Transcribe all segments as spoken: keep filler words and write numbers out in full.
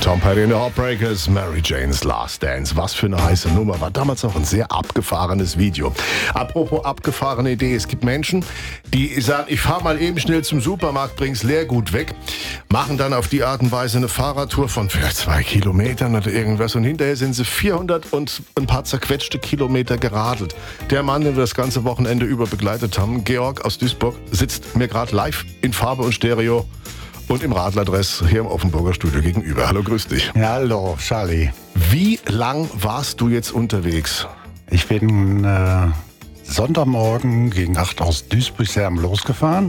Tom Petty and the Heartbreakers, Mary Jane's Last Dance. Was für eine heiße Nummer. War damals auch ein sehr abgefahrenes Video. Apropos abgefahrene Idee. Es gibt Menschen, die sagen, ich fahre mal eben schnell zum Supermarkt, bring's Leergut weg, machen dann auf die Art und Weise eine Fahrradtour von vielleicht zwei Kilometern oder irgendwas und hinterher sind sie vierhundert und ein paar zerquetschte Kilometer geradelt. Der Mann, den wir das ganze Wochenende über begleitet haben, Georg aus Duisburg, sitzt mir gerade live in Farbe und Stereo und im Radlerdress hier im Offenburger Studio gegenüber. Hallo, grüß dich. Ja, hallo, Charlie. Wie lang warst du jetzt unterwegs? Ich bin äh, Sonntagmorgen gegen acht aus Duisburg-Serm losgefahren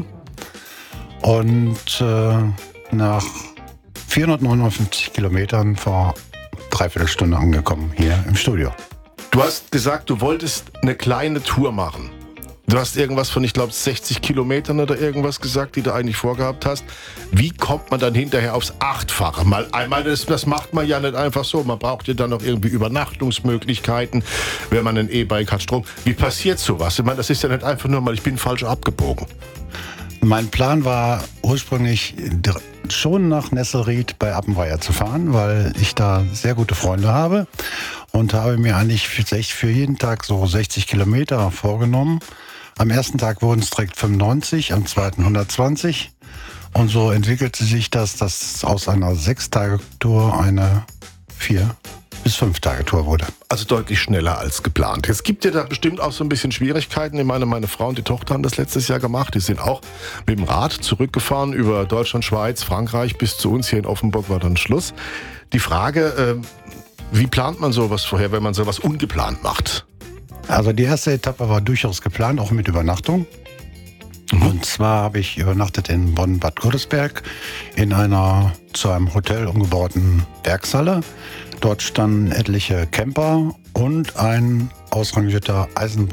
und äh, nach vierhundertneunundfünfzig Kilometern vor dreiviertel Stunde angekommen hier im Studio. Du hast gesagt, du wolltest eine kleine Tour machen. Du hast irgendwas von, ich glaube, sechzig Kilometern oder irgendwas gesagt, die du eigentlich vorgehabt hast. Wie kommt man dann hinterher aufs Achtfache? Mal einmal, das, das macht man ja nicht einfach so. Man braucht ja dann noch irgendwie Übernachtungsmöglichkeiten, wenn man ein E-Bike hat, Strom. Wie passiert sowas? Ich meine, das ist ja nicht einfach nur mal, ich bin falsch abgebogen. Mein Plan war ursprünglich schon nach Nesselried bei Appenweier zu fahren, weil ich da sehr gute Freunde habe und habe mir eigentlich für jeden Tag so sechzig Kilometer vorgenommen. Am ersten Tag wurden es direkt fünfundneunzig, am zweiten hundertzwanzig und so entwickelte sich das, dass aus einer Sechs-Tage-Tour eine Vier- bis Fünf-Tage-Tour wurde. Also deutlich schneller als geplant. Jetzt gibt ja da bestimmt auch so ein bisschen Schwierigkeiten. Ich meine, meine Frau und die Tochter haben das letztes Jahr gemacht. Die sind auch mit dem Rad zurückgefahren über Deutschland, Schweiz, Frankreich bis zu uns. Hier in Offenburg war dann Schluss. Die Frage, äh, wie plant man sowas vorher, wenn man sowas ungeplant macht? Also die erste Etappe war durchaus geplant, auch mit Übernachtung. Mhm. Und zwar habe ich übernachtet in Bonn-Bad Godesberg in einer zu einem Hotel umgebauten Werkshalle. Dort standen etliche Camper und ein ausrangierter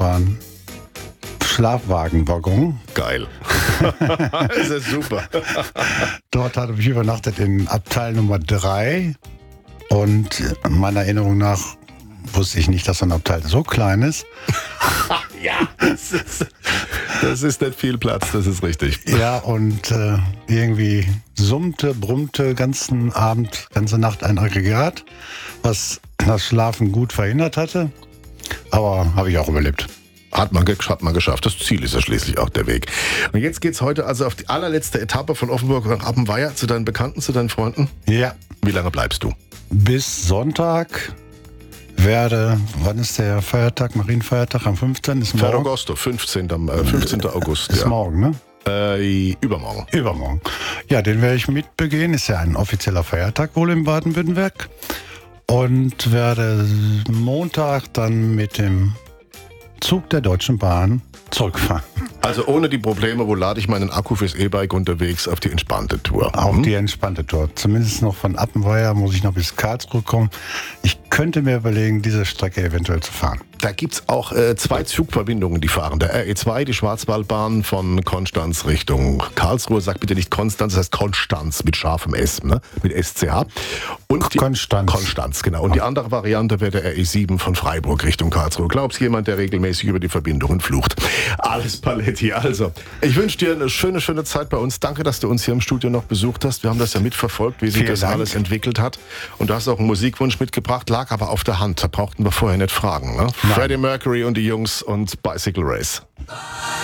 Eisenbahn-Schlafwagenwaggon. Geil. Das ist super. Dort habe ich übernachtet in Abteil Nummer drei. Und meiner Erinnerung nach wusste ich nicht, dass so ein Abteil so klein ist. Ja, das ist, das ist nicht viel Platz, das ist richtig. Ja, und äh, irgendwie summte, brummte ganzen Abend, ganze Nacht ein Aggregat, was das Schlafen gut verhindert hatte. Aber habe ich auch überlebt. Hat man, hat man geschafft. Das Ziel ist ja schließlich auch der Weg. Und jetzt geht's heute also auf die allerletzte Etappe von Offenburg nach Appenweier zu deinen Bekannten, zu deinen Freunden? Ja. Wie lange bleibst du? Bis Sonntag. Werde, wann ist der Feiertag, Marienfeiertag? Am fünfzehnten ist morgen. Ferragosto, fünfzehnten August. Ist ja. morgen, ne? Äh, übermorgen. Übermorgen. Ja, den werde ich mitbegehen. Ist ja ein offizieller Feiertag wohl in Baden-Württemberg. Und werde Montag dann mit dem Zug der Deutschen Bahn zurückfahren. Also ohne die Probleme, wo lade ich meinen Akku fürs E-Bike unterwegs auf die entspannte Tour? Auch hm? die entspannte Tour. Zumindest noch von Appenweier muss ich noch bis Karlsruhe kommen. Ich könnte mir überlegen, diese Strecke eventuell zu fahren. Da gibt's auch äh, zwei Zugverbindungen, die fahren. Der R E zwei, die Schwarzwaldbahn von Konstanz Richtung Karlsruhe. Sag bitte nicht Konstanz, das heißt Konstanz mit scharfem S, ne? Mit S C H. Und die, Konstanz. Konstanz, genau. Und die andere Variante wäre der R E sieben von Freiburg Richtung Karlsruhe. Glaubst jemand, der regelmäßig über die Verbindungen flucht? Alles Paletti. Also, ich wünsche dir eine schöne, schöne Zeit bei uns. Danke, dass du uns hier im Studio noch besucht hast. Wir haben das ja mitverfolgt, wie sich Vielen das Dank. alles entwickelt hat. Und du hast auch einen Musikwunsch mitgebracht, lag aber auf der Hand. Da brauchten wir vorher nicht fragen, ne? Freddie Mercury und die Jungs und Bicycle Race.